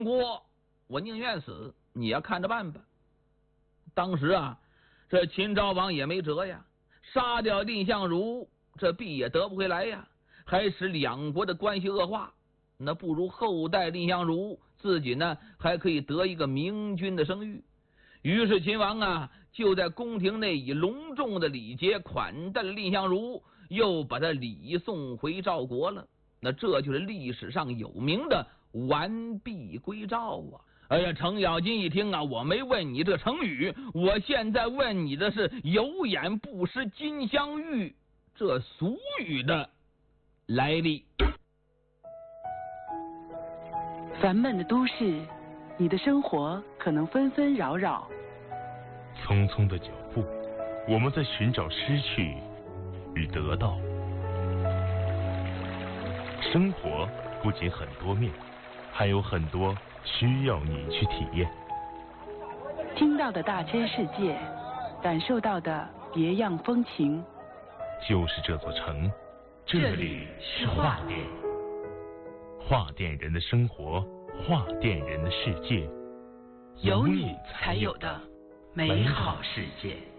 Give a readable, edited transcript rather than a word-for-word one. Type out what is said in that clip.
我宁愿死，你也看着办吧。当时啊，这秦昭王也没辙呀，杀掉蔺相如，这币也得不回来呀，还使两国的关系恶化。那不如后代蔺相如，自己呢还可以得一个明君的声誉。于是秦王啊，就在宫廷内以隆重的礼节款待了蔺相如，又把他礼送回赵国了。那这就是历史上有名的完璧归赵啊！哎呀，程咬金一听啊，我没问你这成语，我现在问你的是有眼不识金镶玉这俗语的来历。 烦闷的都市，你的生活可能纷纷扰扰。 匆匆的脚步，我们在寻找失去与得到。生活不仅很多面，还有很多需要你去体验。 听到的大千世界，感受到的别样风情。 就是这座城，这里是画店。画店人的生活，画店人的世界， 有你才有的美好世界。